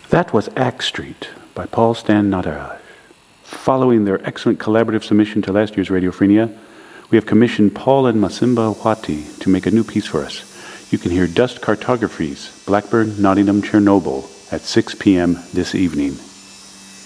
That was Act Street by Paul Stan Nataraj. Following their excellent collaborative submission to last year's Radiophrenia, we have commissioned Paul and Masimba Wati to make a new piece for us. You can hear Dust Cartography's Blackburn, Nottingham, Chernobyl at 6 p.m. this evening.